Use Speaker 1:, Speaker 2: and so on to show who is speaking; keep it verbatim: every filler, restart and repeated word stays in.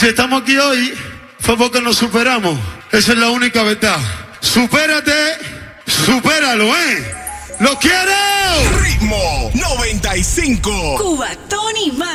Speaker 1: si estamos aquí hoy, fue porque nos superamos. Esa es la única verdad. Supérate, supéralo, ¿eh? ¡Lo quiero!
Speaker 2: Ritmo noventa y cinco.
Speaker 3: Cubatón y más.